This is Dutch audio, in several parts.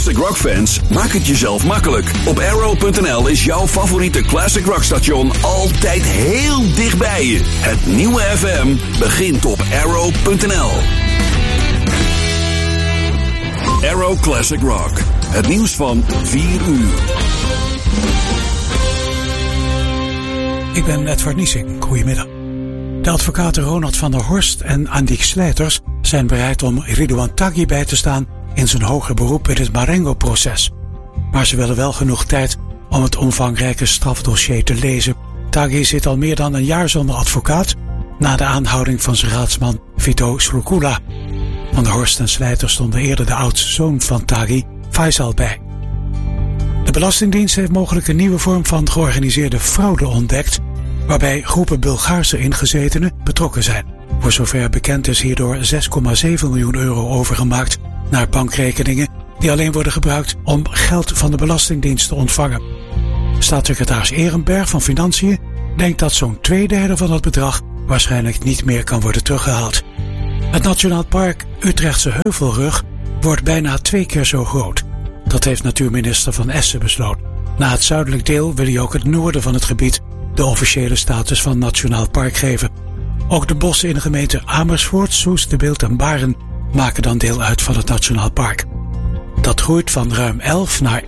classic rock fans, maak het jezelf makkelijk. Op Arrow.nl is jouw favoriete classic rock station altijd heel dichtbij je. Het nieuwe FM begint op Arrow.nl. Arrow Classic Rock. Het nieuws van 4 uur. Ik ben Edward Niesing. Goedemiddag. De advocaten Ronald van der Horst en Andiek Slijters zijn bereid om Ridouan Taghi bij te staan in zijn hoger beroep in het Marengo-proces. Maar ze willen wel genoeg tijd om het omvangrijke strafdossier te lezen. Taghi zit al meer dan een jaar zonder advocaat na de aanhouding van zijn raadsman Vito Scrocula. Van der Horst en Slijters stonden eerder de oudste zoon van Taghi, Faisal, bij. De Belastingdienst heeft mogelijk een nieuwe vorm van georganiseerde fraude ontdekt, waarbij groepen Bulgaarse ingezetenen betrokken zijn. Voor zover bekend is hierdoor €6,7 miljoen overgemaakt naar bankrekeningen die alleen worden gebruikt om geld van de Belastingdienst te ontvangen. Staatssecretaris Ehrenberg van Financiën denkt dat zo'n 2/3 van dat bedrag waarschijnlijk niet meer kan worden teruggehaald. Het Nationaal Park Utrechtse Heuvelrug wordt bijna 2 keer zo groot. Dat heeft natuurminister Van Essen besloten. Na het zuidelijk deel wil hij ook het noorden van het gebied de officiële status van Nationaal Park geven. Ook de bossen in de gemeente Amersfoort, Soest, De Bilt en Baren maken dan deel uit van het Nationaal Park. Dat groeit van ruim 11 naar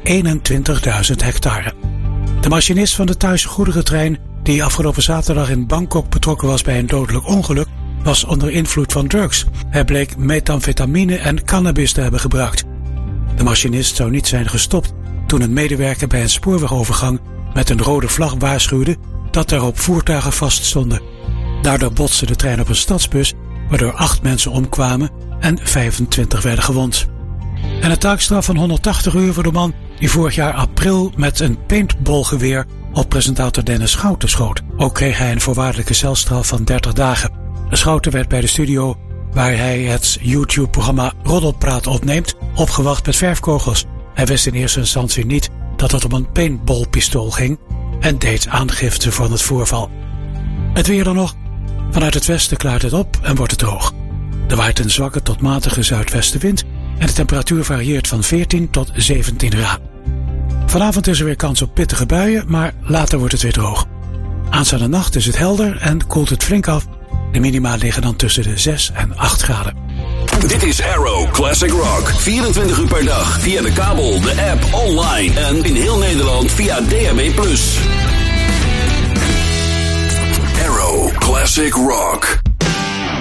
21.000 hectare. De machinist van de Thaise goederentrein, die afgelopen zaterdag in Bangkok betrokken was bij een dodelijk ongeluk, was onder invloed van drugs. Hij bleek methamfetamine en cannabis te hebben gebruikt. De machinist zou niet zijn gestopt toen een medewerker bij een spoorwegovergang met een rode vlag waarschuwde dat daarop voertuigen vaststonden. Daardoor botste de trein op een stadsbus, waardoor 8 mensen omkwamen en 25 werden gewond. En een taakstraf van 180 uur voor de man die vorig jaar april met een paintballgeweer op presentator Dennis Schouten schoot. Ook kreeg hij een voorwaardelijke celstraf van 30 dagen. Schouten werd bij de studio, waar hij het YouTube-programma Roddelpraat opneemt, opgewacht met verfkogels. Hij wist in eerste instantie niet dat het om een paintballpistool ging en deed aangifte van het voorval. Het weer dan nog. Vanuit het westen klaart het op en wordt het droog. Er waait een zwakke tot matige zuidwestenwind en de temperatuur varieert van 14 tot 17 graden. Vanavond is er weer kans op pittige buien, maar later wordt het weer droog. Aanstaande nacht is het helder en koelt het flink af. De minima liggen dan tussen de 6 en 8 graden. Dit is Arrow Classic Rock. 24 uur per dag via de kabel, de app, online en in heel Nederland via DAB+. Arrow Classic Rock.